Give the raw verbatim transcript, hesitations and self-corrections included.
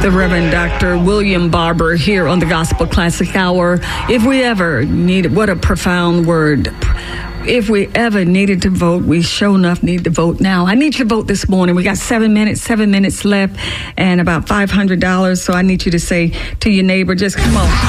the Reverend Doctor William Barber here on the Gospel Classic Hour. If we ever need, what a profound word. If we ever needed to vote, we sure enough need to vote now. I need you to vote this morning. We got seven minutes, seven minutes left and about five hundred dollars. So I need you to say to your neighbor, just come on.